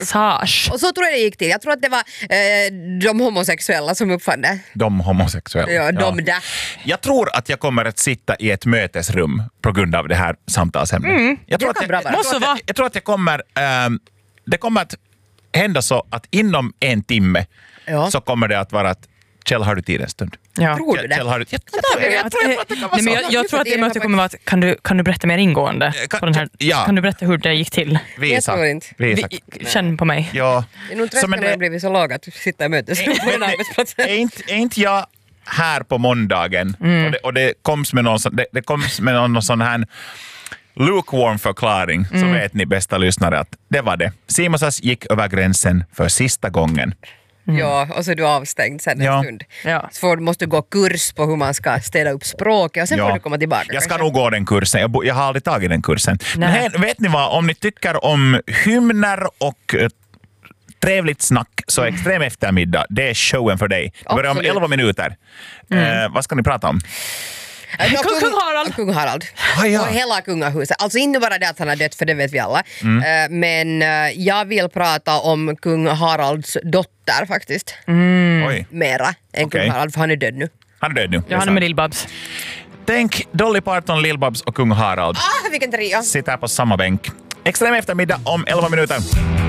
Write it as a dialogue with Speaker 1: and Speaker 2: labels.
Speaker 1: Sage.
Speaker 2: Och så tror jag det gick till. Jag tror att det var de homosexuella som uppfann det.
Speaker 3: De homosexuella.
Speaker 2: Ja, de där.
Speaker 3: Jag tror att jag kommer att sitta i ett mötesrum på grund av det här samtalsämnet. Jag tror att jag kommer... det kommer att hända så att inom en timme så kommer det att vara att Kjell, har du tid en stund?
Speaker 1: Ja.
Speaker 2: Tror du det?
Speaker 3: Kjell, har du...
Speaker 1: Jag tror att det mötet kommer att vara att kan du berätta mer ingående på den här, kan du berätta hur det gick till?
Speaker 2: Jag tror inte.
Speaker 1: Känn på mig.
Speaker 3: Ja.
Speaker 2: Det är nog tröskeln har blivit så låg att sitta i mötes på en arbetsplats.
Speaker 3: Är inte jag här på måndagen och det koms med någon sån här lukewarm förklaring, så vet ni bästa lyssnare att det var det. Simosas gick över gränsen för sista gången.
Speaker 2: Ja, och så är du avstängd sen en stund. Ja. Så måste du gå kurs på hur man ska städa upp språket och sen får du komma tillbaka.
Speaker 3: Jag ska nog gå den kursen. Jag har aldrig tagit den kursen. Men vet ni vad, om ni tycker om hymner och trevligt snack, så Extrem eftermiddag, det är showen för dig. Det börjar om 11 minuter. Vad ska ni prata om?
Speaker 2: Kung Harald. Och hela kungahuset. Alltså inte bara det att han har dött, för det vet vi alla. Men jag vill prata om kung Haralds dotter faktiskt. Mera än kung Harald, för han är död nu.
Speaker 3: Han är död nu.
Speaker 1: Ja, han är med Lill-Babs.
Speaker 3: Tänk Dolly Parton, Lill-Babs och kung Harald.
Speaker 2: Vilken trio.
Speaker 3: Sitter på samma bänk. Extrem eftermiddag om 11 minuter.